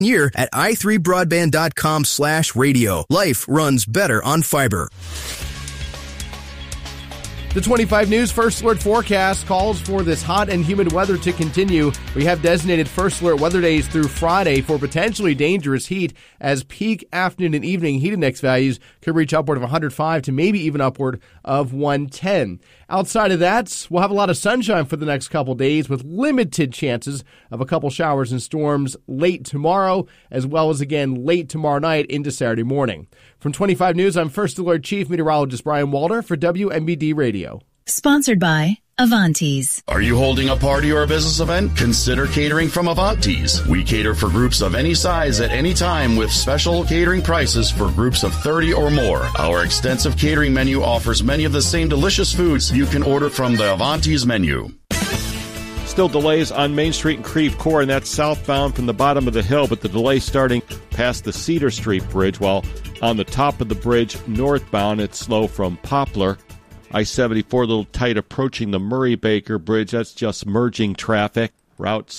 year at i3broadband.com/radio. Life runs better on fiber. The 25 News First Alert forecast calls for this hot and humid weather to continue. We have designated First Alert weather days through Friday for potentially dangerous heat, as peak afternoon and evening heat index values could reach upward of 105 to maybe even upward of 110. Outside of that, we'll have a lot of sunshine for the next couple days with limited chances of a couple showers and storms late tomorrow, as well as again late tomorrow night into Saturday morning. From 25 News, I'm First Alert Chief Meteorologist Brian Walter for WMBD Radio. Sponsored by Avantes. Are you holding a party or a business event? Consider catering from Avantes. We cater for groups of any size at any time with special catering prices for groups of 30 or more. Our extensive catering menu offers many of the same delicious foods you can order from the Avantes menu. Still delays on Main Street and Creve Coeur, and that's southbound from the bottom of the hill, but the delay starting past the Cedar Street Bridge, while on the top of the bridge northbound it's slow from Poplar. I-74 a little tight approaching the Murray-Baker Bridge. That's just merging traffic. Route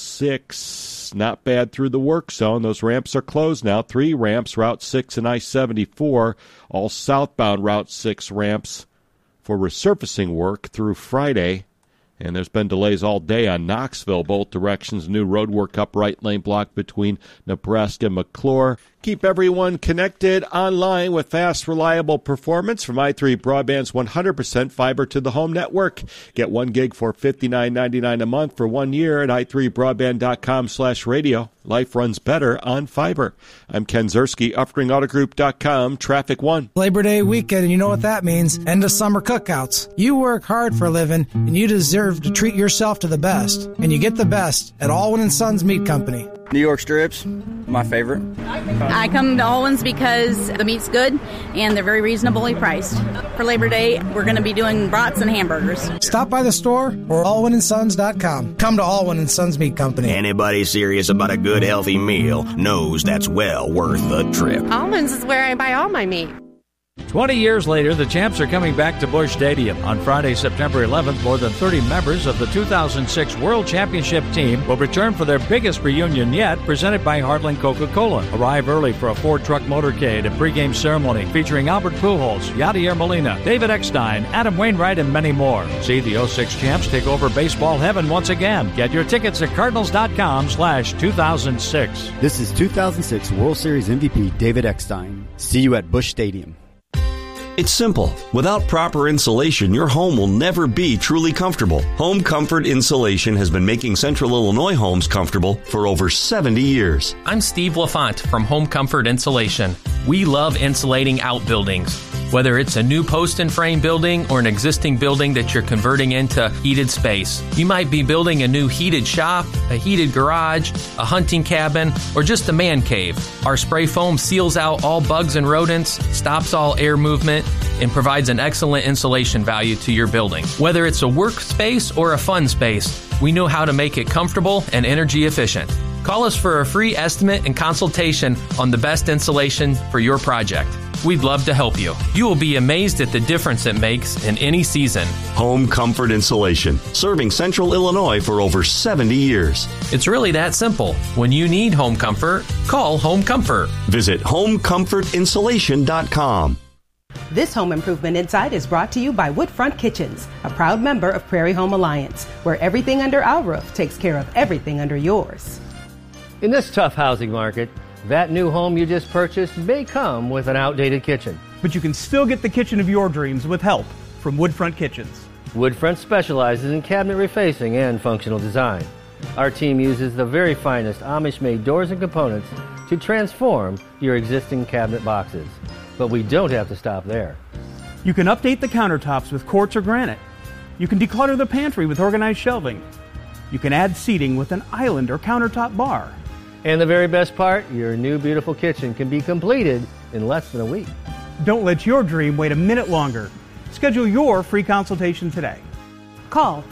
6, not bad through the work zone. Those ramps are closed now. 3 ramps, Route 6 and I-74, all southbound Route 6 ramps for resurfacing work through Friday. And there's been delays all day on Knoxville, both directions. New road work up right lane block between Nebraska and McClure. Keep everyone connected online with fast, reliable performance from i3 Broadband's 100% fiber to the home network. Get 1 gig for $59.99 a month for 1 year at i3broadband.com/radio. Life runs better on fiber. I'm Ken Zerski, UpringAutoGroup.com, Traffic 1. Labor Day weekend, and you know what that means. End of summer cookouts. You work hard for a living, and you deserve to treat yourself to the best. And you get the best at Allwyn & Sons Meat Company. New York strips, my favorite. I come to Allwyn's because the meat's good and they're very reasonably priced. For Labor Day, we're going to be doing brats and hamburgers. Stop by the store or allwynsons.com. Come to Allwyn & Sons Meat Company. Anybody serious about a good, healthy meal knows that's well worth the trip. Allwyn's is where I buy all my meat. 20 years later, the Champs are coming back to Busch Stadium. On Friday, September 11th, more than 30 members of the 2006 World Championship team will return for their biggest reunion yet, presented by Heartland Coca-Cola. Arrive early for a Ford-truck motorcade and pregame ceremony featuring Albert Pujols, Yadier Molina, David Eckstein, Adam Wainwright, and many more. See the 06 Champs take over baseball heaven once again. Get your tickets at Cardinals.com/2006. This is 2006 World Series MVP David Eckstein. See you at Busch Stadium. It's simple. Without proper insulation, your home will never be truly comfortable. Home Comfort Insulation has been making Central Illinois homes comfortable for over 70 years. I'm Steve LaFont from Home Comfort Insulation. We love insulating outbuildings. Whether it's a new post and frame building or an existing building that you're converting into heated space. You might be building a new heated shop, a heated garage, a hunting cabin, or just a man cave. Our spray foam seals out all bugs and rodents, stops all air movement, and provides an excellent insulation value to your building. Whether it's a workspace or a fun space, we know how to make it comfortable and energy efficient. Call us for a free estimate and consultation on the best insulation for your project. We'd love to help you. You will be amazed at the difference it makes in any season. Home Comfort Insulation, serving Central Illinois for over 70 years. It's really that simple. When you need home comfort, call Home Comfort. Visit homecomfortinsulation.com. This Home Improvement Insight is brought to you by Woodfront Kitchens, a proud member of Prairie Home Alliance, where everything under our roof takes care of everything under yours. In this tough housing market, that new home you just purchased may come with an outdated kitchen. But you can still get the kitchen of your dreams with help from Woodfront Kitchens. Woodfront specializes in cabinet refacing and functional design. Our team uses the very finest Amish-made doors and components to transform your existing cabinet boxes. But we don't have to stop there. You can update the countertops with quartz or granite. You can declutter the pantry with organized shelving. You can add seating with an island or countertop bar. And the very best part, your new beautiful kitchen can be completed in less than a week. Don't let your dream wait a minute longer. Schedule your free consultation today. Call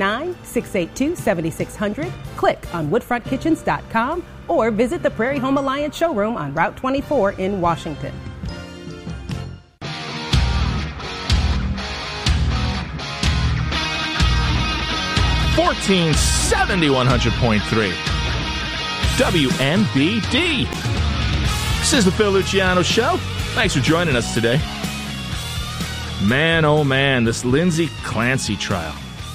309-682-7600, click on woodfrontkitchens.com, or visit the Prairie Home Alliance showroom on Route 24 in Washington. $1470 100.3. WNBD. This is the Phil Luciano Show. Thanks for joining us today. Man, oh man, this Lindsay Clancy trial.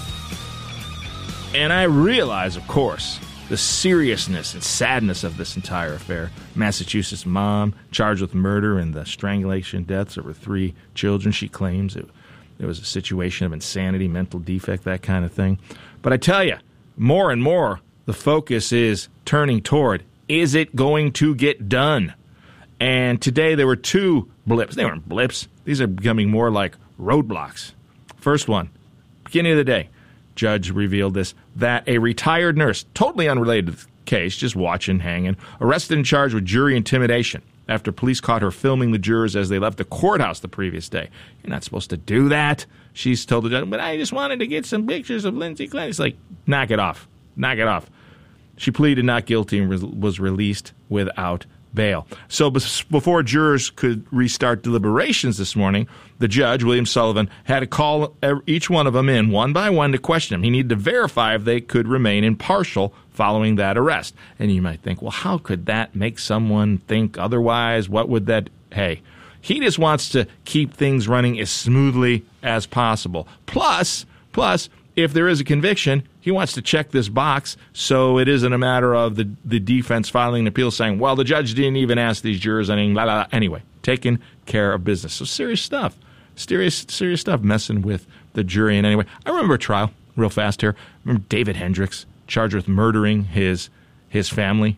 And I realize, of course, the seriousness and sadness of this entire affair. Massachusetts mom charged with murder and the strangulation deaths of her 3 children. She claims there was a situation of insanity, mental defect, that kind of thing. But I tell you, more and more, the focus is turning toward, is it going to get done? And today there were 2 blips. They weren't blips. These are becoming more like roadblocks. First one, beginning of the day, judge revealed this, that a retired nurse, totally unrelated to the case, just watching, hanging, arrested and charged with jury intimidation after police caught her filming the jurors as they left the courthouse the previous day. You're not supposed to do that. She's told the judge, but I just wanted to get some pictures of Lindsay Clancy. It's like, knock it off. Knock it off. She pleaded not guilty and was released without bail. So before jurors could restart deliberations this morning, the judge, William Sullivan, had to call each one of them in one by one to question them. He needed to verify if they could remain impartial following that arrest. And you might think, well, how could that make someone think otherwise? What would that... Hey, he just wants to keep things running as smoothly as possible. Plus, if there is a conviction, he wants to check this box so it isn't a matter of the defense filing an appeal saying, well, the judge didn't even ask these jurors anything, blah, blah, blah. Anyway, taking care of business. So serious stuff. Serious stuff messing with the jury. And anyway, I remember a trial, real fast here. I remember David Hendricks, charged with murdering his family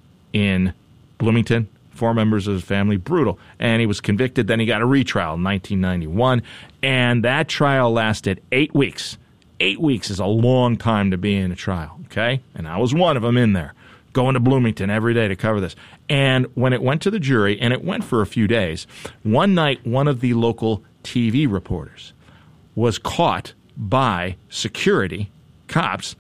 in Bloomington. 4 members of his family, brutal. And he was convicted. Then he got a retrial in 1991. And that trial lasted 8 weeks. 8 weeks is a long time to be in a trial, okay? And I was one of them in there, going to Bloomington every day to cover this. And when it went to the jury, and it went for a few days, one night one of the local TV reporters was caught by security, cops,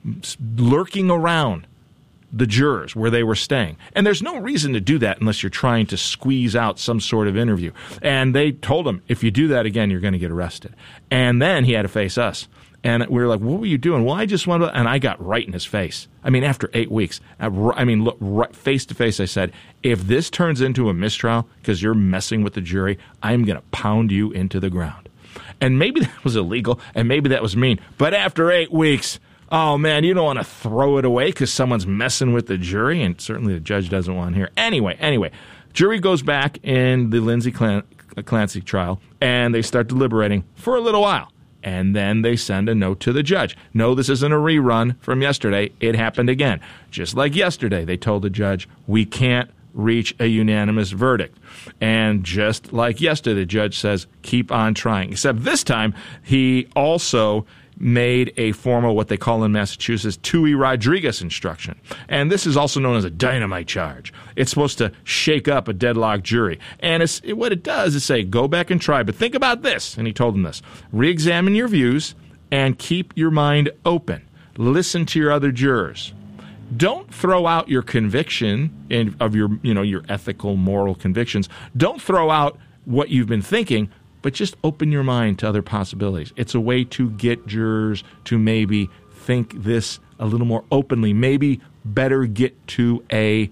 lurking around the jurors where they were staying. And there's no reason to do that unless you're trying to squeeze out some sort of interview. And they told him, if you do that again, you're going to get arrested. And then he had to face us. And we were like, what were you doing? Well, I just wanted to... And I got right in his face. I mean, after 8 weeks, look, right, face to face, I said, if this turns into a mistrial because you're messing with the jury, I'm going to pound you into the ground. And maybe that was illegal, and maybe that was mean. But after 8 weeks, oh, man, you don't want to throw it away because someone's messing with the jury, and certainly the judge doesn't want to hear. Anyway, jury goes back in the Lindsay Clancy trial, and they start deliberating for a little while. And then they send a note to the judge. No, this isn't a rerun from yesterday. It happened again. Just like yesterday, they told the judge, we can't reach a unanimous verdict. And just like yesterday, the judge says, keep on trying. Except this time, he also made a formal, what they call in Massachusetts, Tui Rodriguez instruction. And this is also known as a dynamite charge. It's supposed to shake up a deadlocked jury. And what it does is say, go back and try, but think about this. And he told them this. Re-examine your views and keep your mind open. Listen to your other jurors. Don't throw out your conviction of your ethical, moral convictions. Don't throw out what you've been thinking, but just open your mind to other possibilities. It's a way to get jurors to maybe think this a little more openly, maybe better get to a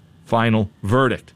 final verdict.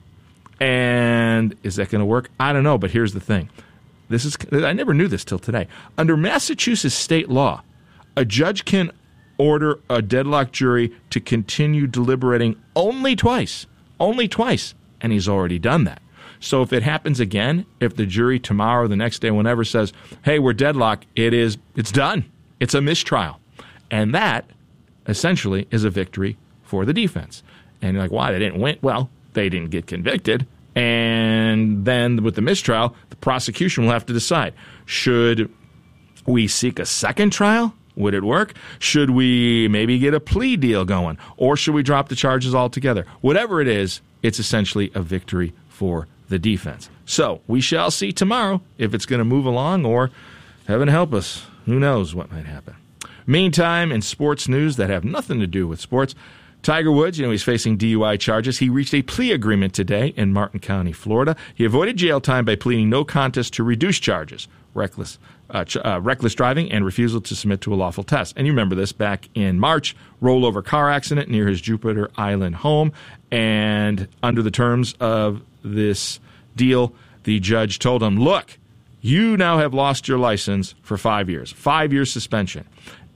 And is that going to work? I don't know, but here's the thing. I never knew this till today. Under Massachusetts state law, a judge can order a deadlocked jury to continue deliberating only twice, and he's already done that. So if it happens again, if the jury tomorrow or the next day, whenever, says, hey, we're deadlocked, it's done. It's a mistrial. And that, essentially, is a victory for the defense. And you're like, why? They didn't win? Well, they didn't get convicted. And then with the mistrial, the prosecution will have to decide. Should we seek a second trial? Would it work? Should we maybe get a plea deal going? Or should we drop the charges altogether? Whatever it is, it's essentially a victory for the defense. So we shall see tomorrow if it's going to move along, or heaven help us, who knows what might happen. Meantime, in sports news that have nothing to do with sports, Tiger Woods, he's facing DUI charges. He reached a plea agreement today in Martin County, Florida. He avoided jail time by pleading no contest to reduced charges, reckless driving, and refusal to submit to a lawful test. And you remember this back in March, rollover car accident near his Jupiter Island home. And under the terms of this deal, the judge told him, look, you now have lost your license for 5 years, 5 years suspension.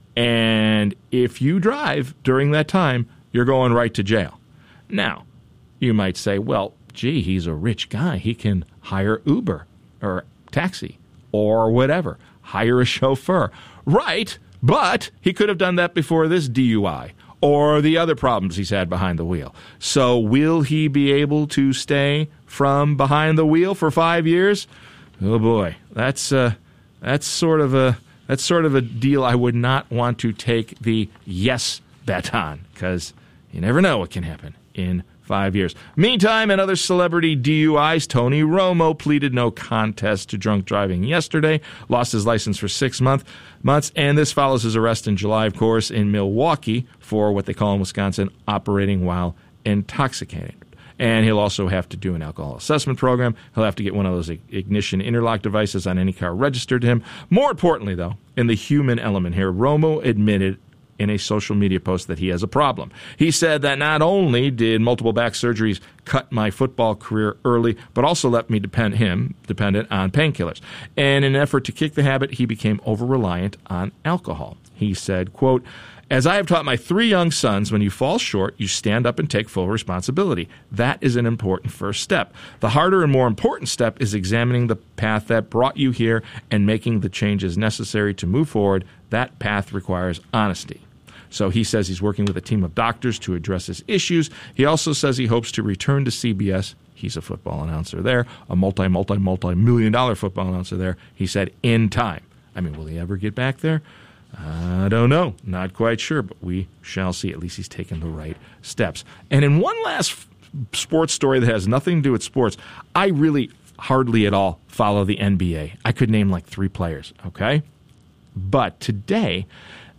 And if you drive during that time, you're going right to jail. Now, you might say, well, gee, he's a rich guy. He can hire Uber or taxi or whatever, hire a chauffeur. Right, but he could have done that before this DUI or the other problems he's had behind the wheel. So will he be able to stay from behind the wheel for 5 years? Oh, boy, that's sort of a deal I would not want to take the yes bet on, because you never know what can happen in 5 years. Meantime, in other celebrity DUIs, Tony Romo pleaded no contest to drunk driving yesterday, lost his license for 6 months, and this follows his arrest in July, of course, in Milwaukee for what they call in Wisconsin operating while intoxicated. And he'll also have to do an alcohol assessment program. He'll have to get one of those ignition interlock devices on any car registered to him. More importantly, though, in the human element here, Romo admitted in a social media post that he has a problem. He said that not only did multiple back surgeries cut my football career early, but also left me dependent on painkillers. And in an effort to kick the habit, he became over-reliant on alcohol. He said, quote, as I have taught my 3 young sons, when you fall short, you stand up and take full responsibility. That is an important first step. The harder and more important step is examining the path that brought you here and making the changes necessary to move forward. That path requires honesty. So he says he's working with a team of doctors to address his issues. He also says he hopes to return to CBS. He's a football announcer there, a multi-million-dollar football announcer there. He said in time. I mean, will he ever get back there? I don't know. Not quite sure, but we shall see. At least he's taken the right steps. And in one last sports story that has nothing to do with sports, I really hardly at all follow the NBA. I could name like 3 players, okay? But today,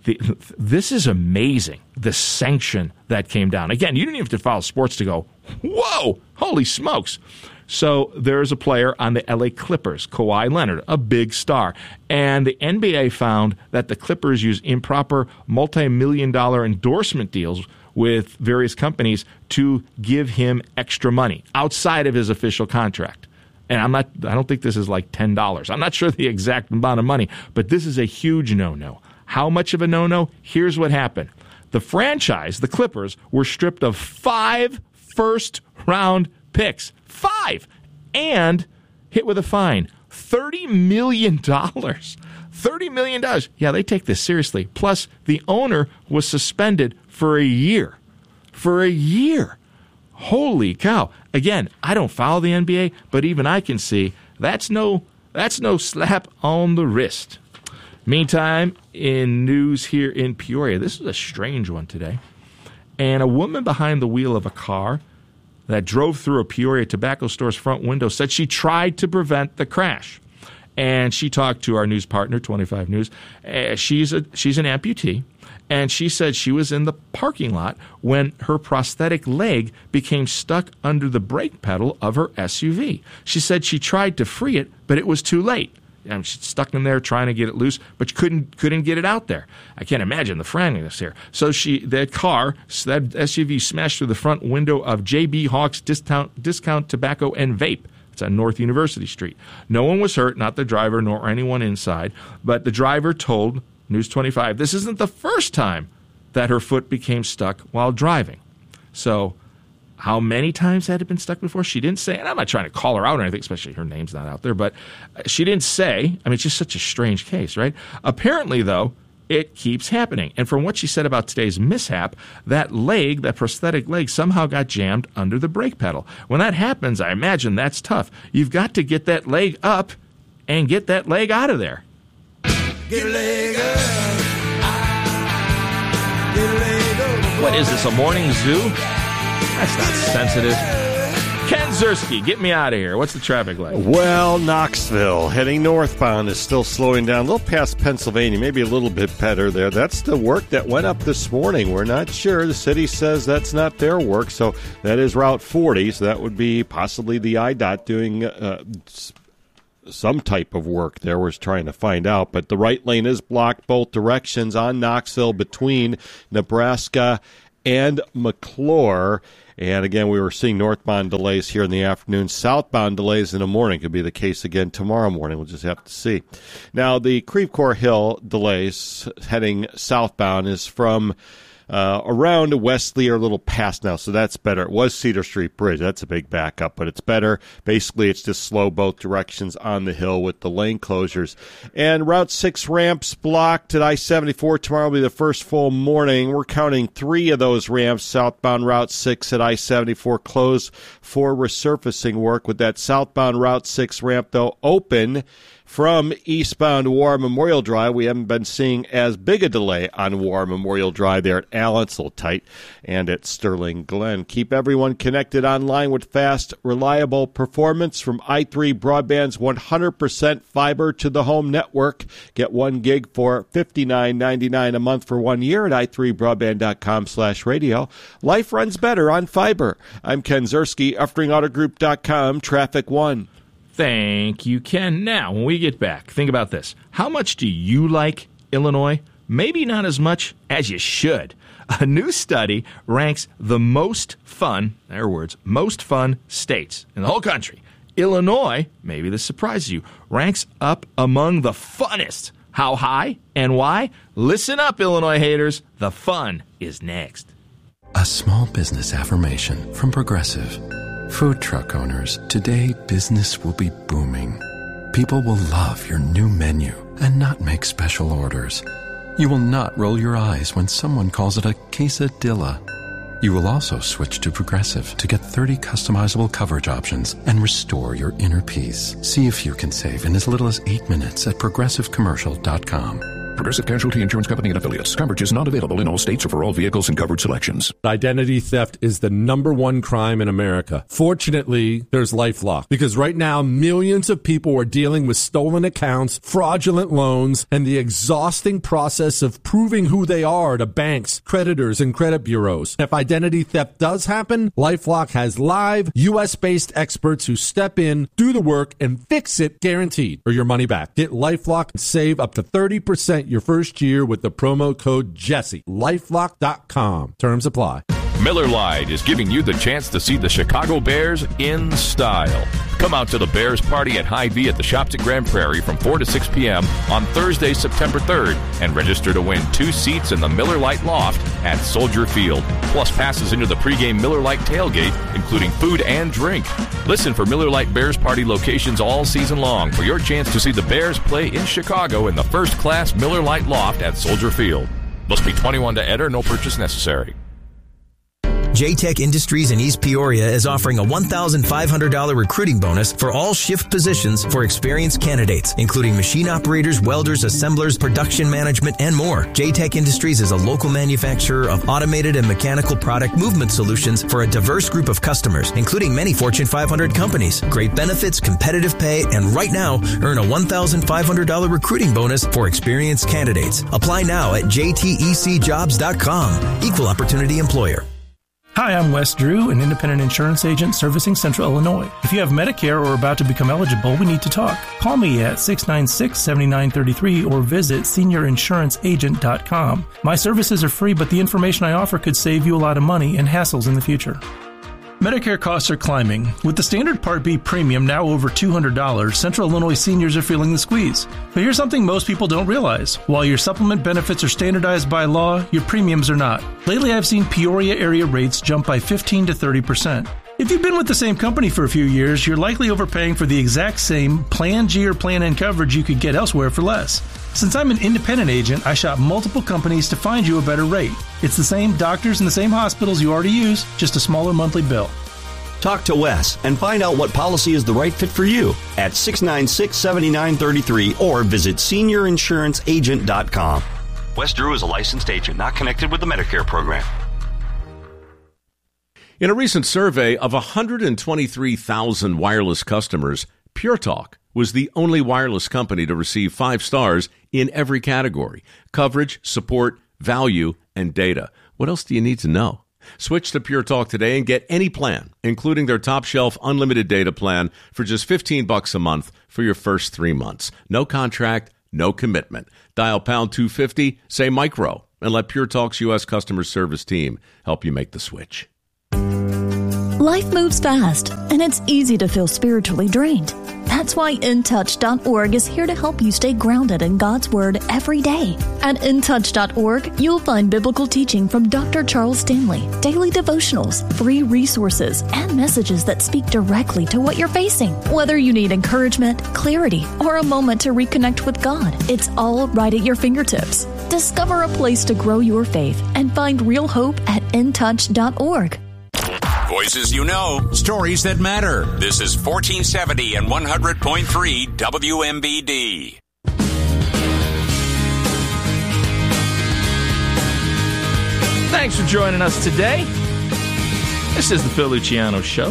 this is amazing, the sanction that came down. Again, you didn't even have to follow sports to go, whoa, holy smokes. So there's a player on the LA Clippers, Kawhi Leonard, a big star. And the NBA found that the Clippers use improper multi-million-dollar endorsement deals with various companies to give him extra money outside of his official contract. And I don't think this is like $10. I'm not sure the exact amount of money, but this is a huge no-no. How much of a no-no? Here's what happened. The franchise, the Clippers, were stripped of 5 first-round picks. 5! And hit with a fine. $30 million. $30 million. Yeah, they take this seriously. Plus, the owner was suspended for a year. For a year. Holy cow. Again, I don't follow the NBA, but even I can see that's no slap on the wrist. Meantime, in news here in Peoria, this is a strange one today. And a woman behind the wheel of a car that drove through a Peoria tobacco store's front window said she tried to prevent the crash. And she talked to our news partner, 25 News. She's an amputee. And she said she was in the parking lot when her prosthetic leg became stuck under the brake pedal of her SUV. She said she tried to free it, but it was too late. And she's stuck in there trying to get it loose, but couldn't get it out there. I can't imagine the franticness here. So that SUV smashed through the front window of J.B. Hawk's Discount Tobacco and Vape. It's on North University Street. No one was hurt, not the driver nor anyone inside, but the driver told News 25 this isn't the first time that her foot became stuck while driving. So how many times had it been stuck before? She didn't say, and I'm not trying to call her out or anything, especially her name's not out there, but she didn't say. I mean, it's just such a strange case, right? Apparently, though, it keeps happening. And from what she said about today's mishap, that prosthetic leg somehow got jammed under the brake pedal. When that happens, I imagine that's tough. You've got to get that leg up and get that leg out of there. Get a leg up. Get a leg up. What is this, a morning zoo? That's not sensitive. Ken Kenzerski, get me out of here. What's the traffic like? Well, Knoxville, heading northbound, is still slowing down. A little past Pennsylvania, maybe a little bit better there. That's the work that went up this morning. We're not sure. The city says that's not their work, so that is Route 40. So that would be possibly the IDOT doing some type of work there. We're trying to find out. But the right lane is blocked both directions on Knoxville between Nebraska and McClure. And again, we were seeing northbound delays here in the afternoon. Southbound delays in the morning could be the case again tomorrow morning. We'll just have to see. Now, the Creve Coeur Hill delays heading southbound is from around Wesley or a little past now, so that's better. It was Cedar Street Bridge. That's a big backup, but it's better. Basically, it's just slow both directions on the hill with the lane closures. And Route 6 ramps blocked at I-74. Tomorrow will be the first full morning. We're counting 3 of those ramps southbound Route 6 at I-74 closed for resurfacing work, with that southbound Route 6 ramp, though, open from eastbound War Memorial Drive. We haven't been seeing as big a delay on War Memorial Drive there at Allen. It's a little tight, and at Sterling Glen. Keep everyone connected online with fast, reliable performance from i3 Broadband's 100% fiber to the home network. Get 1 gig for $59.99 a month for 1 year at i3broadband.com/radio. Life runs better on fiber. I'm Ken Zerski, EfteringAutoGroup.com, Traffic 1. Thank you, Ken. Now, when we get back, think about this. How much do you like Illinois? Maybe not as much as you should. A new study ranks the most fun, their words, most fun states in the whole country. Illinois, maybe this surprises you, ranks up among the funnest. How high and why? Listen up, Illinois haters. The fun is next. A small business affirmation from Progressive. Food truck owners, today business will be booming. People will love your new menu and not make special orders. You will not roll your eyes when someone calls it a quesadilla. You will also switch to Progressive to get 30 customizable coverage options and restore your inner peace. See if you can save in as little as 8 minutes at progressivecommercial.com. Progressive Casualty Insurance Company and Affiliates. Coverage is not available in all states or for all vehicles and covered selections. Identity theft is the #1 crime in America. Fortunately, there's LifeLock, because right now millions of people are dealing with stolen accounts, fraudulent loans, and the exhausting process of proving who they are to banks, creditors, and credit bureaus. If identity theft does happen, LifeLock has live, U.S.-based experts who step in, do the work, and fix it guaranteed, or your money back. Get LifeLock and save up to 30% your first year with the promo code Jesse. LifeLock.com. Terms apply. Miller Lite is giving you the chance to see the Chicago Bears in style. Come out to the Bears party at Hy-Vee at the Shops at Grand Prairie from 4 to 6 p.m. on Thursday, September 3rd, and register to win 2 seats in the Miller Lite Loft at Soldier Field, plus passes into the pregame Miller Lite tailgate, including food and drink. Listen for Miller Lite Bears party locations all season long for your chance to see the Bears play in Chicago in the first-class Miller Lite Loft at Soldier Field. Must be 21 to enter, no purchase necessary. JTech Industries in East Peoria is offering a $1,500 recruiting bonus for all shift positions for experienced candidates, including machine operators, welders, assemblers, production management, and more. JTech Industries is a local manufacturer of automated and mechanical product movement solutions for a diverse group of customers, including many Fortune 500 companies. Great benefits, competitive pay, and right now, earn a $1,500 recruiting bonus for experienced candidates. Apply now at jtecjobs.com. Equal opportunity employer. Hi, I'm Wes Drew, an independent insurance agent servicing Central Illinois. If you have Medicare or are about to become eligible, we need to talk. Call me at 696-7933 or visit seniorinsuranceagent.com. My services are free, but the information I offer could save you a lot of money and hassles in the future. Medicare costs are climbing. With the standard Part B premium now over $200, Central Illinois seniors are feeling the squeeze. But here's something most people don't realize. While your supplement benefits are standardized by law, your premiums are not. Lately, I've seen Peoria area rates jump by 15 to 30%. If you've been with the same company for a few years, you're likely overpaying for the exact same Plan G or Plan N coverage you could get elsewhere for less. Since I'm an independent agent, I shop multiple companies to find you a better rate. It's the same doctors and the same hospitals you already use, just a smaller monthly bill. Talk to Wes and find out what policy is the right fit for you at 696-7933 or visit seniorinsuranceagent.com. Wes Drew is a licensed agent not connected with the Medicare program. In a recent survey of 123,000 wireless customers, Pure Talk was the only wireless company to receive 5 stars in every category: coverage, support, value, and data. What else do you need to know? Switch to Pure Talk today and get any plan, including their top shelf unlimited data plan, for just $15 a month for your first 3 months. No contract, no commitment. Dial pound 250, say micro, and let Pure Talk's U.S. customer service team help you make the switch. Life moves fast, and it's easy to feel spiritually drained. That's why InTouch.org is here to help you stay grounded in God's Word every day. At InTouch.org, you'll find biblical teaching from Dr. Charles Stanley, daily devotionals, free resources, and messages that speak directly to what you're facing. Whether you need encouragement, clarity, or a moment to reconnect with God, it's all right at your fingertips. Discover a place to grow your faith and find real hope at InTouch.org. Voices you know, stories that matter. This is 1470 and 100.3 WMBD. Thanks for joining us today. This is the Phil Luciano Show.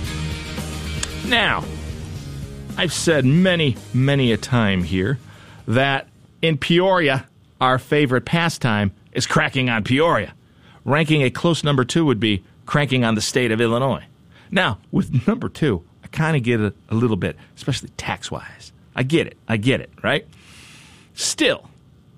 Now, I've said many, many a time here that in Peoria, our favorite pastime is cracking on Peoria. Ranking a close number 2 would be cranking on the state of Illinois. Now, with number 2, I kind of get it a little bit, especially tax-wise. I get it, right? Still,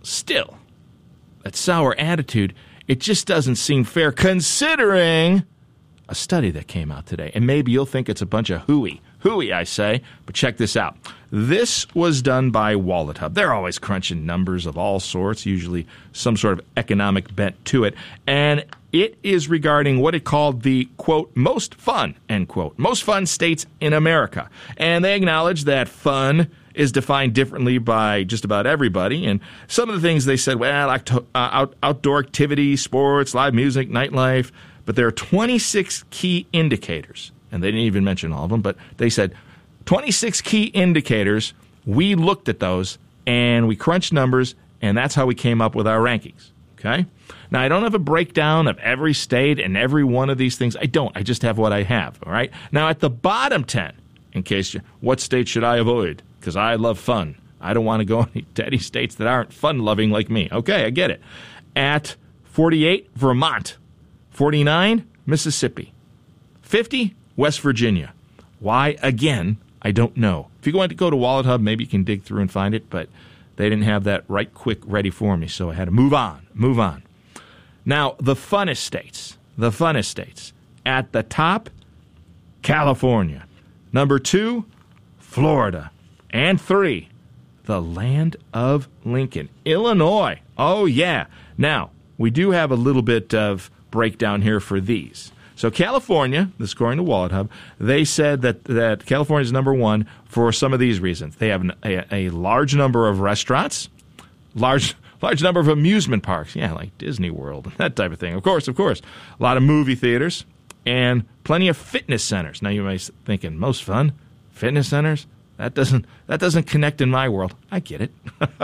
that sour attitude, it just doesn't seem fair considering a study that came out today. And maybe you'll think it's a bunch of hooey, I say, but check this out. This was done by Wallet Hub. They're always crunching numbers of all sorts, usually some sort of economic bent to it. And it is regarding what it called the, quote, most fun, end quote, most fun states in America. And they acknowledge that fun is defined differently by just about everybody. And some of the things they said, well, like outdoor activities, sports, live music, nightlife. But there are 26 key indicators. And they didn't even mention all of them, but they said 26 key indicators. We looked at those, and we crunched numbers, and that's how we came up with our rankings. Okay? Now, I don't have a breakdown of every state and every one of these things. I don't. I just have what I have, all right? Now, at the bottom 10, in case what state should I avoid? Because I love fun. I don't want to go to any states that aren't fun-loving like me. Okay, I get it. At 48, Vermont. 49, Mississippi. 50, West Virginia. Why? Again, I don't know. If you want to go to Wallet Hub, maybe you can dig through and find it, but they didn't have that right quick ready for me, so I had to move on. Now, the funnest states. At the top, California. Number 2, Florida. And 3, the land of Lincoln, Illinois. Oh, yeah. Now, we do have a little bit of breakdown here for these. So California, this according to Wallet Hub, they said that California is number 1 for some of these reasons. They have a large number of restaurants, large number of amusement parks, yeah, like Disney World, that type of thing. Of course, a lot of movie theaters, and plenty of fitness centers. Now you may be thinking, most fun, fitness centers? That doesn't connect in my world. I get it.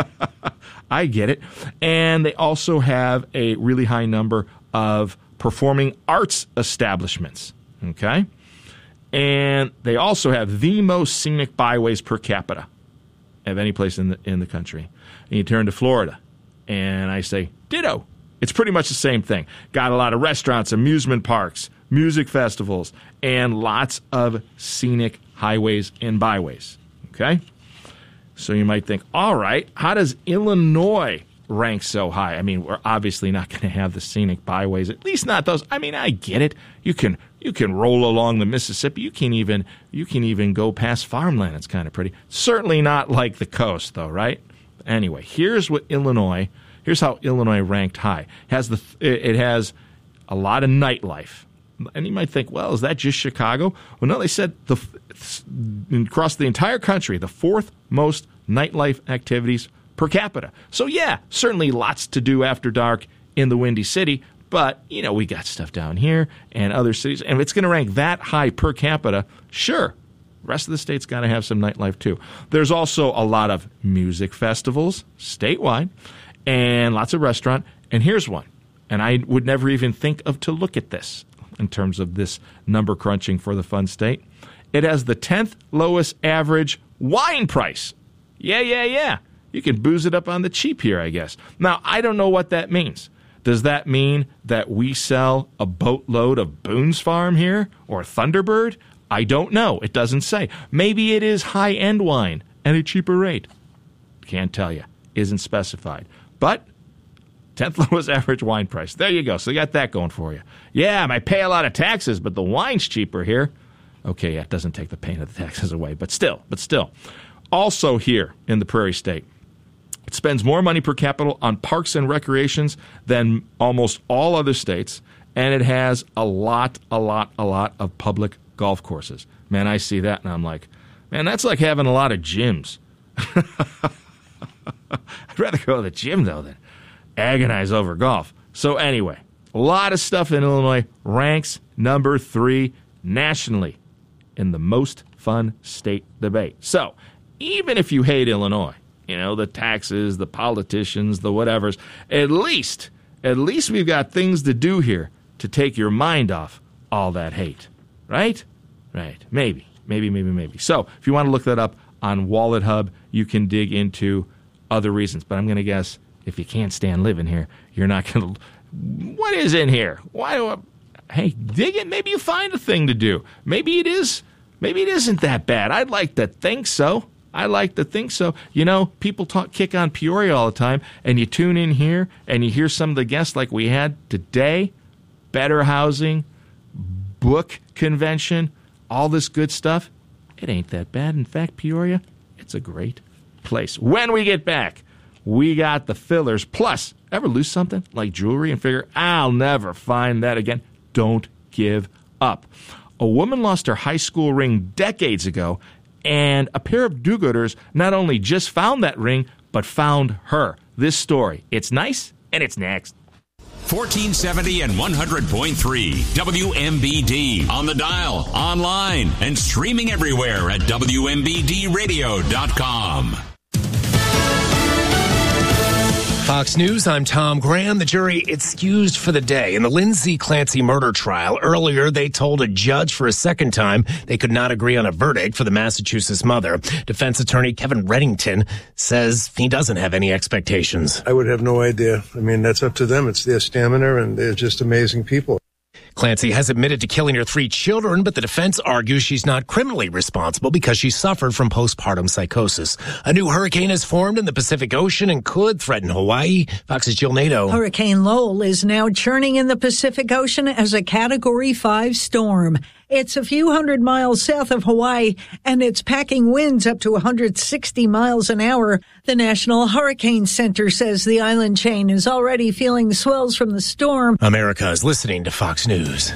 I get it. And they also have a really high number of performing arts establishments, okay? And they also have the most scenic byways per capita of any place in the country. And you turn to Florida, and I say, ditto. It's pretty much the same thing. Got a lot of restaurants, amusement parks, music festivals, and lots of scenic highways and byways, okay? So you might think, all right, how does Illinois rank so high? I mean, we're obviously not going to have the scenic byways, at least not those. I mean, I get it. You can roll along the Mississippi. You can even go past farmland. It's kind of pretty. Certainly not like the coast, though, right? Anyway, here's how Illinois ranked high. It has a lot of nightlife. And you might think, well, is that just Chicago? Well, no, they said across the entire country, the 4th most nightlife activities per capita. So, yeah, certainly lots to do after dark in the Windy City, but, we got stuff down here and other cities. And if it's going to rank that high per capita, sure, the rest of the state's got to have some nightlife too. There's also a lot of music festivals statewide and lots of restaurants. And here's one, and I would never even think of to look at this. in terms of this number crunching for the fun state. It has the 10th lowest average wine price. Yeah. You can booze it up on the cheap here, I guess. Now, I don't know what that means. Does that mean that we sell a boatload of Boone's Farm here or Thunderbird? I don't know. It doesn't say. Maybe it is high-end wine at a cheaper rate. Can't tell you. Isn't specified. But 10th lowest average wine price. There you go. So you got that going for you. Yeah, I might pay a lot of taxes, but the wine's cheaper here. Okay, yeah, it doesn't take the pain of the taxes away. But still. Also here in the Prairie State, it spends more money per capita on parks and recreations than almost all other states, and it has a lot of public golf courses. Man, I see that, and I'm like, man, that's like having a lot of gyms. I'd rather go to the gym, though, than agonize over golf. So anyway, a lot of stuff in Illinois ranks number 3 nationally in the most fun state debate. So even if you hate Illinois, the taxes, the politicians, the whatevers, at least we've got things to do here to take your mind off all that hate. Right? Maybe. So if you want to look that up on Wallet Hub, you can dig into other reasons. But I'm going to guess if you can't stand living here, you're not going to... What is in here? Hey, dig it. Maybe you find a thing to do. Maybe it isn't that bad. I'd like to think so. People kick on Peoria all the time, and you tune in here, and you hear some of the guests like we had today, better housing, book convention, all this good stuff. It ain't that bad. In fact, Peoria, it's a great place. When we get back, we got the fillers. Plus, ever lose something like jewelry and figure, I'll never find that again? Don't give up. A woman lost her high school ring decades ago, and a pair of do-gooders not only just found that ring, but found her. This story, it's nice, and it's next. 1470 and 100.3 WMBD. On the dial, online, and streaming everywhere at WMBDradio.com. Fox News, I'm Tom Graham. The jury excused for the day in the Lindsay Clancy murder trial. Earlier, they told a judge for a second time they could not agree on a verdict for the Massachusetts mother. Defense attorney Kevin Reddington says he doesn't have any expectations. I would have no idea. I mean, that's up to them. It's their stamina, and they're just amazing people. Clancy has admitted to killing her 3 children, but the defense argues she's not criminally responsible because she suffered from postpartum psychosis. A new hurricane has formed in the Pacific Ocean and could threaten Hawaii. Fox's Jill Nato. Hurricane Lowell is now churning in the Pacific Ocean as a Category 5 storm. It's a few hundred miles south of Hawaii, and it's packing winds up to 160 miles an hour. The National Hurricane Center says the island chain is already feeling swells from the storm. America is listening to Fox News.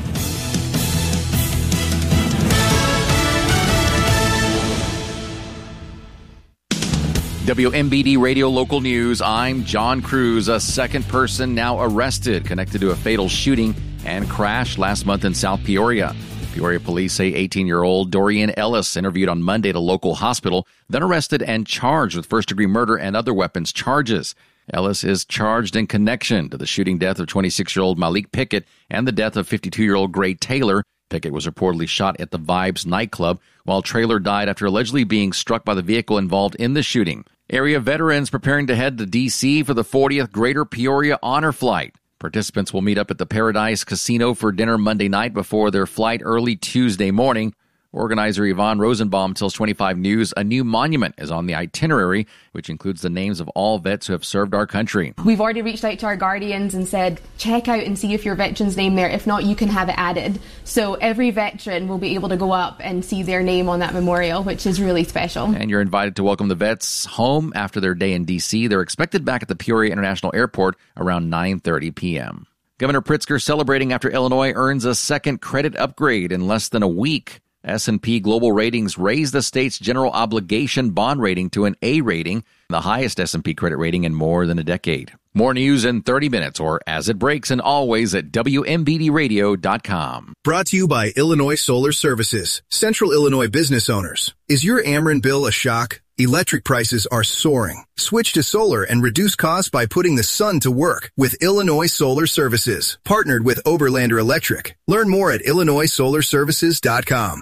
WMBD Radio Local News, I'm John Cruz. A second person now arrested connected to a fatal shooting and crash last month in South Peoria. Peoria police say 18-year-old Dorian Ellis interviewed on Monday at a local hospital, then arrested and charged with first-degree murder and other weapons charges. Ellis is charged in connection to the shooting death of 26-year-old Malik Pickett and the death of 52-year-old Gray Taylor. Pickett was reportedly shot at the Vibes nightclub, while Traylor died after allegedly being struck by the vehicle involved in the shooting. Area veterans preparing to head to D.C. for the 40th Greater Peoria Honor Flight. Participants will meet up at the Paradise Casino for dinner Monday night before their flight early Tuesday morning. Organizer Yvonne Rosenbaum tells 25 News a new monument is on the itinerary, which includes the names of all vets who have served our country. We've already reached out to our guardians and said, check out and see if your veteran's name there. If not, you can have it added. So every veteran will be able to go up and see their name on that memorial, which is really special. And you're invited to welcome the vets home after their day in D.C. They're expected back at the Peoria International Airport around 9:30 p.m. Governor Pritzker celebrating after Illinois earns a second credit upgrade in less than a week. S&P Global Ratings raised the state's general obligation bond rating to an A rating, the highest S&P credit rating in more than a decade. More news in 30 minutes or as it breaks and always at WMBDradio.com. Brought to you by Illinois Solar Services, Central Illinois business owners. Is your Ameren bill a shock? Electric prices are soaring. Switch to solar and reduce costs by putting the sun to work with Illinois Solar Services, partnered with Oberlander Electric. Learn more at IllinoisSolarServices.com.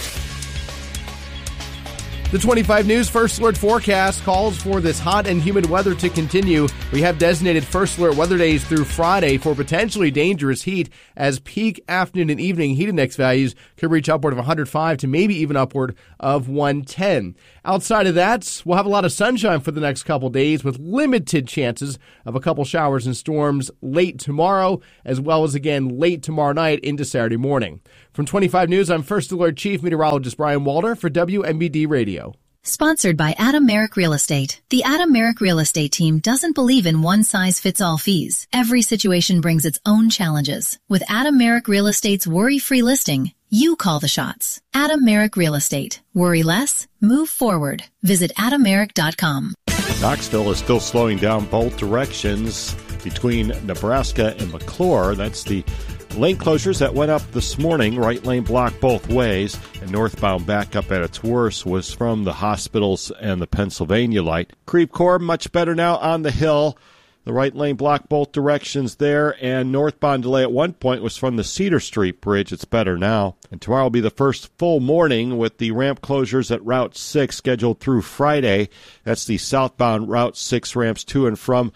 The 25 News First Alert forecast calls for this hot and humid weather to continue. We have designated First Alert weather days through Friday for potentially dangerous heat, as peak afternoon and evening heat index values could reach upward of 105 to maybe even upward of 110. Outside of that, we'll have a lot of sunshine for the next couple days with limited chances of a couple showers and storms late tomorrow, as well as again late tomorrow night into Saturday morning. From 25 News, I'm First Alert Chief Meteorologist Brian Walter for WMBD Radio. Sponsored by Adam Merrick Real Estate. The Adam Merrick Real Estate team doesn't believe in one-size-fits-all fees. Every situation brings its own challenges. With Adam Merrick Real Estate's worry-free listing, you call the shots. Adam Merrick Real Estate. Worry less, move forward. Visit AdamMerrick.com. Knoxville is still slowing down both directions between Nebraska and McClure. That's the lane closures that went up this morning. Right lane blocked both ways, and northbound backup at its worst was from the hospitals and the Pennsylvania light. Creve Coeur much better now on the hill. The right lane blocked both directions there, and northbound delay at one point was from the Cedar Street Bridge. It's better now. And tomorrow will be the first full morning with the ramp closures at Route 6 scheduled through Friday. That's the southbound Route 6 ramps to and from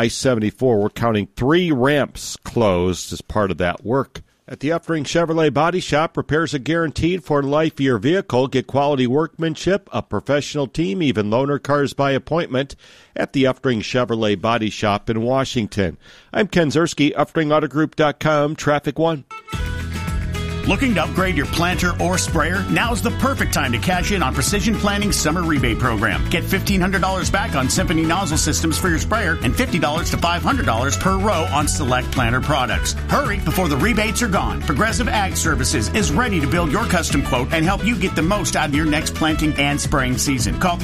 I-74. We're counting 3 ramps closed as part of that work. At the Uftring Chevrolet Body Shop, repairs are guaranteed for the life of your vehicle. Get quality workmanship, a professional team, even loaner cars by appointment at the Uftring Chevrolet Body Shop in Washington. I'm Ken Zerski, UftingAutoGroup.com, Traffic One. Looking to upgrade your planter or sprayer? Now's the perfect time to cash in on Precision Planning's summer rebate program. Get $1,500 back on Symphony nozzle systems for your sprayer and $50 to $500 per row on select planter products. Hurry before the rebates are gone. Progressive Ag Services is ready to build your custom quote and help you get the most out of your next planting and spraying season. Call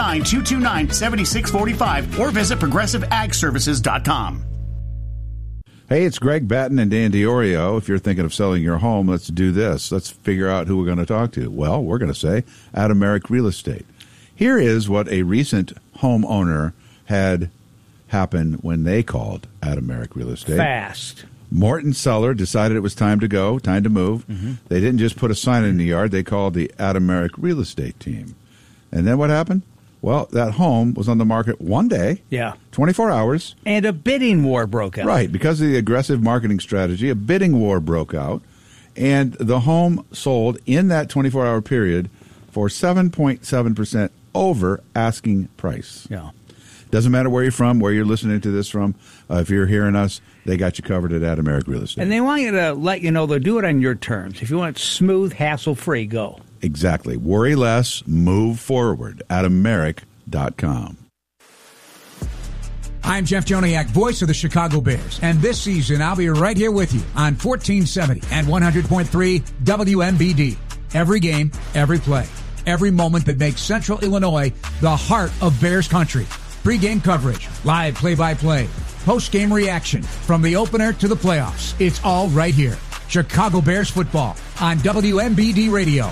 309-229-7645 or visit ProgressiveAgServices.com. Hey, it's Greg Batten and Dan DiOrio. If you're thinking of selling your home, let's do this. Let's figure out who we're going to talk to. Well, we're going to say Adam Merrick Real Estate. Here is what a recent homeowner had happen when they called Adam Merrick Real Estate. Fast. Morton Seller decided it was time to go, time to move. Mm-hmm. They didn't just put a sign in the yard. They called the Adam Merrick Real Estate team. And then what happened? Well, that home was on the market one day, 24 hours. And a bidding war broke out. Right. Because of the aggressive marketing strategy, a bidding war broke out. And the home sold in that 24-hour period for 7.7% over asking price. Yeah. Doesn't matter where you're from, where you're listening to this from. If you're hearing us, they got you covered at Adam Merrick Real Estate. And they want you to let you know they'll do it on your terms. If you want smooth, hassle-free, go. Exactly. Worry less, move forward. AdamMerrick.com. I'm Jeff Joniak, voice of the Chicago Bears, and this season I'll be right here with you on 1470 and 100.3 WMBD. Every game, every play, every moment that makes Central Illinois the heart of Bears country. Pre-game coverage, live play-by-play, post-game reaction, from the opener to the playoffs. It's all right here. Chicago Bears football on WMBD Radio.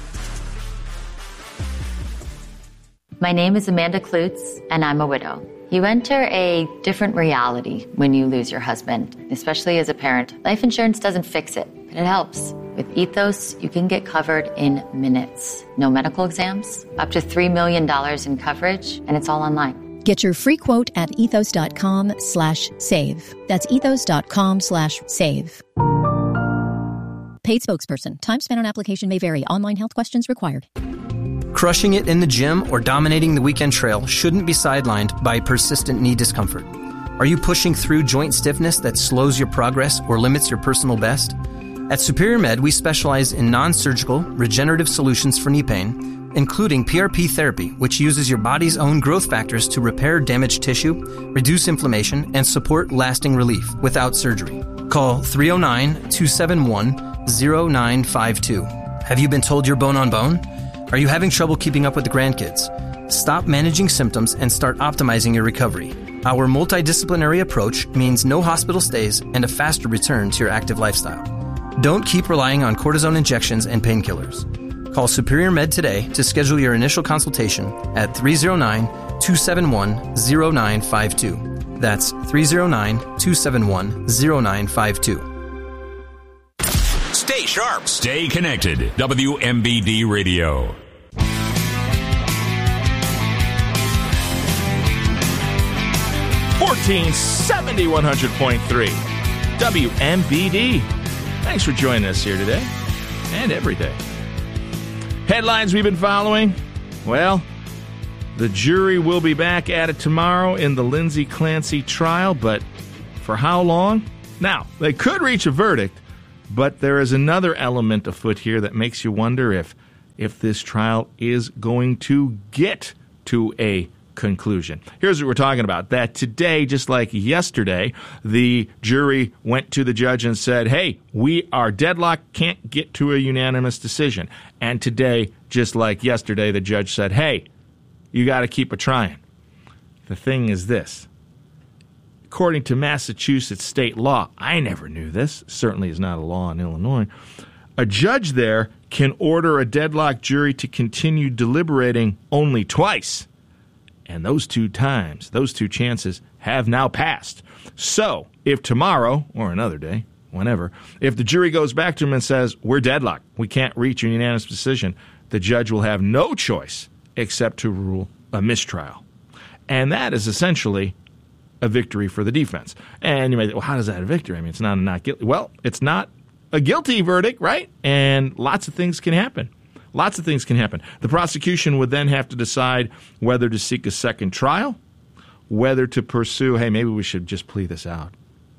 My name is Amanda Klutz, and I'm a widow. You enter a different reality when you lose your husband, especially as a parent. Life insurance doesn't fix it, but it helps. With Ethos, you can get covered in minutes. No medical exams, up to $3 million in coverage, and it's all online. Get your free quote at ethos.com/save. That's ethos.com/save. Paid spokesperson. Time spent on application may vary. Online health questions required. Crushing it in the gym or dominating the weekend trail shouldn't be sidelined by persistent knee discomfort. Are you pushing through joint stiffness that slows your progress or limits your personal best? At Superior Med, we specialize in non-surgical, regenerative solutions for knee pain, including PRP therapy, which uses your body's own growth factors to repair damaged tissue, reduce inflammation, and support lasting relief without surgery. Call 309-271-0952. Have you been told you're bone on bone? Are you having trouble keeping up with the grandkids? Stop managing symptoms and start optimizing your recovery. Our multidisciplinary approach means no hospital stays and a faster return to your active lifestyle. Don't keep relying on cortisone injections and painkillers. Call Superior Med today to schedule your initial consultation at 309-271-0952. That's 309-271-0952. Stay sharp. Stay connected. WMBD Radio. .70 100.3 WMBD. Thanks for joining us here today and every day. Headlines we've been following. Well, the jury will be back at it tomorrow in the Lindsay Clancy trial, but for how long? Now, they could reach a verdict, but there is another element afoot here that makes you wonder if this trial is going to get to a conclusion. Here's what we're talking about. That today, just like yesterday, the jury went to the judge and said, hey, we are deadlocked, can't get to a unanimous decision. And today, just like yesterday, the judge said, hey, you got to keep a trying. The thing is this. According to Massachusetts state law, I never knew this, certainly is not a law in Illinois, a judge there can order a deadlocked jury to continue deliberating only twice. And those two chances have now passed. So, if tomorrow, or another day, whenever, if the jury goes back to him and says, we're deadlocked, we can't reach a unanimous decision, the judge will have no choice except to rule a mistrial. And that is essentially a victory for the defense. And you may think, well, how is that a victory? I mean, it's not a not guilty. Well, it's not a guilty verdict, right? And lots of things can happen. Lots of things can happen. The prosecution would then have to decide whether to seek a second trial, whether to pursue, hey, maybe we should just plea this out,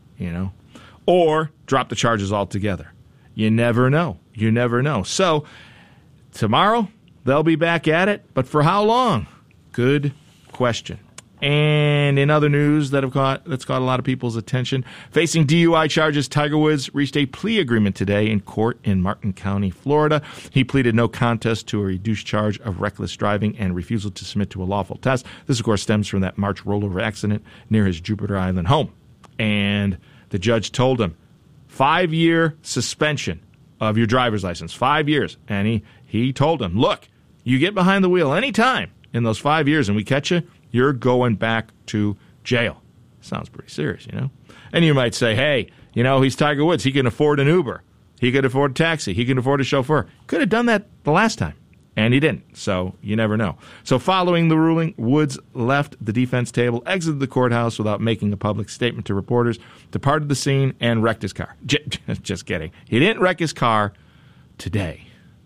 or drop the charges altogether. You never know. You never know. So tomorrow they'll be back at it, but for how long? Good question. And in other news that's caught a lot of people's attention, facing DUI charges, Tiger Woods reached a plea agreement today in court in Martin County, Florida. He pleaded no contest to a reduced charge of reckless driving and refusal to submit to a lawful test. This, of course, stems from that March rollover accident near his Jupiter Island home. And the judge told him, 5-year suspension of your driver's license, 5 years. And he told him, look, you get behind the wheel any time in those 5 years and we catch you, you're going back to jail. Sounds pretty serious, And you might say, hey, he's Tiger Woods. He can afford an Uber. He could afford a taxi. He can afford a chauffeur. Could have done that the last time, and he didn't. So you never know. So following the ruling, Woods left the defense table, exited the courthouse without making a public statement to reporters, departed the scene, and wrecked his car. Just kidding. He didn't wreck his car today.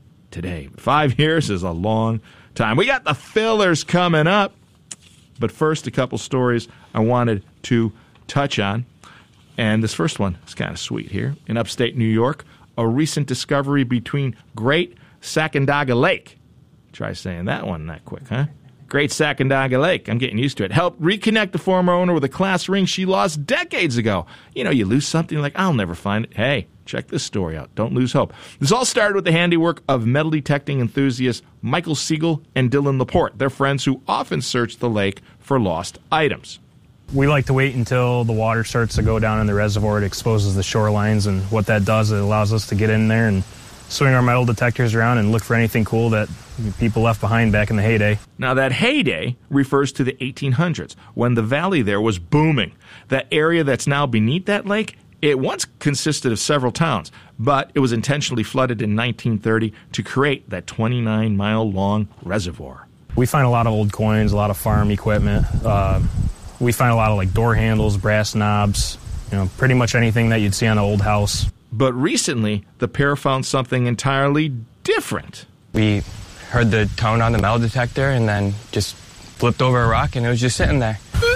5 years is a long time. We got the fillers coming up. But first, a couple stories I wanted to touch on. And this first one is kind of sweet here. In upstate New York, a recent discovery between Great Sacandaga Lake. Try saying that one that quick, huh? Great Sacandaga Lake. I'm getting used to it. Helped reconnect the former owner with a class ring she lost decades ago. You lose something like, I'll never find it. Hey, check this story out. Don't lose hope. This all started with the handiwork of metal detecting enthusiasts Michael Siegel and Dylan Laporte. They're friends who often search the lake for lost items. We like to wait until the water starts to go down in the reservoir. It exposes the shorelines, and what that does, it allows us to get in there and swing our metal detectors around and look for anything cool that people left behind back in the heyday. Now, that heyday refers to the 1800s, when the valley there was booming. That area that's now beneath that lake, it once consisted of several towns, but it was intentionally flooded in 1930 to create that 29-mile-long reservoir. We find a lot of old coins, a lot of farm equipment. We find a lot of door handles, brass knobs, pretty much anything that you'd see on an old house. But recently, the pair found something entirely different. We heard the tone on the metal detector and then just flipped over a rock and it was just sitting there.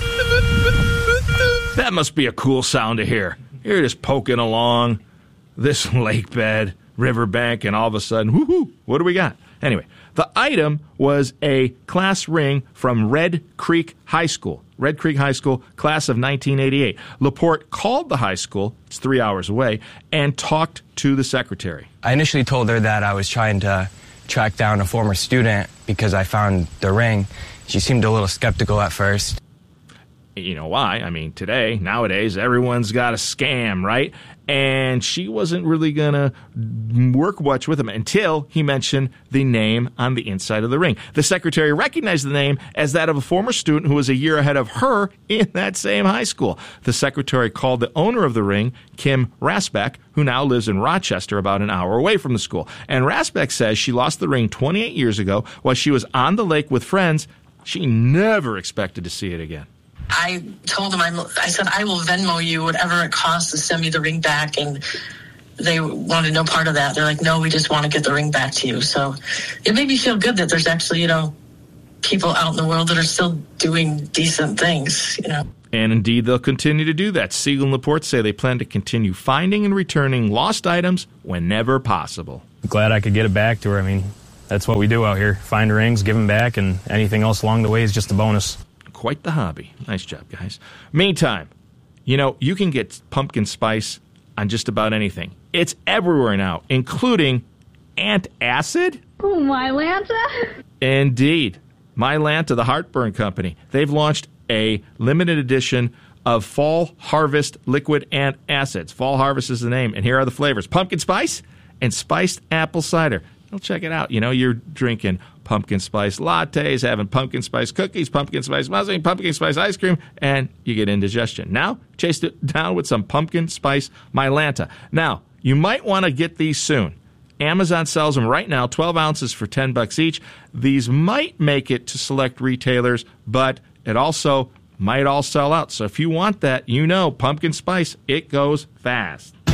That must be a cool sound to hear. You're just poking along this lake bed, riverbank, and all of a sudden, whoo-hoo, what do we got? Anyway, the item was a class ring from Red Creek High School. Red Creek High School, class of 1988. Laporte called the high school, it's 3 hours away, and talked to the secretary. I initially told her that I was trying to track down a former student because I found the ring. She seemed a little skeptical at first. You know why? I mean, nowadays, everyone's got a scam, right? And she wasn't really going to work much with him until he mentioned the name on the inside of the ring. The secretary recognized the name as that of a former student who was a year ahead of her in that same high school. The secretary called the owner of the ring, Kim Rasbeck, who now lives in Rochester, about an hour away from the school. And Rasbeck says she lost the ring 28 years ago while she was on the lake with friends. She never expected to see it again. I told them, I said, I will Venmo you whatever it costs to send me the ring back. And they wanted no part of that. They're like, no, we just want to get the ring back to you. So it made me feel good that there's actually, people out in the world that are still doing decent things, And indeed, they'll continue to do that. Siegel and Laporte say they plan to continue finding and returning lost items whenever possible. I'm glad I could get it back to her. I mean, that's what we do out here. Find rings, give them back, and anything else along the way is just a bonus. Quite the hobby. Nice job, guys. Meantime, you can get pumpkin spice on just about anything. It's everywhere now, including antacid. Oh, Mylanta? Indeed. Mylanta, the heartburn company. They've launched a limited edition of Fall Harvest liquid antacids. Fall Harvest is the name, and here are the flavors. Pumpkin spice and spiced apple cider. Well, check it out. You're drinking pumpkin spice lattes, having pumpkin spice cookies, pumpkin spice muffins, pumpkin spice ice cream, and you get indigestion. Now, chase it down with some pumpkin spice Mylanta. Now, you might want to get these soon. Amazon sells them right now, 12 ounces for $10 each. These might make it to select retailers, but it also might all sell out. So if you want that, pumpkin spice, it goes fast.